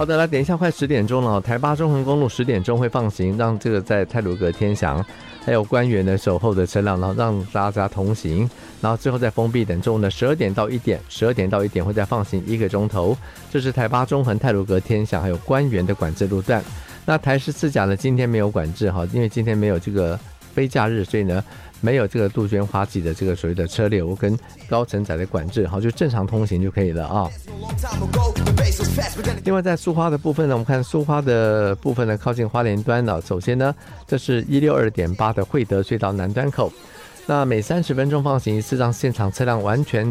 好的，来，等一下快10点钟了，台八中横公路10点钟会放行，让这个在太鲁阁、天祥还有官员的守候的车辆，然后让大家同行，然后之后再封闭，等中午的12点到1点，12点到1点会再放行1个钟头。这是台八中横、太鲁阁、天祥还有官员的管制路段。那台14甲呢，今天没有管制哈，因为今天没有这个非假日，所以呢没有这个杜鹃花季的这个所谓的车流跟高承载的管制，好，就正常通行就可以了啊。另外在苏花的部分呢，我们看苏花的部分呢，靠近花莲端呢，首先呢，这是162.8的惠德隧道南端口，那每30分钟放行一次，让现场车辆完全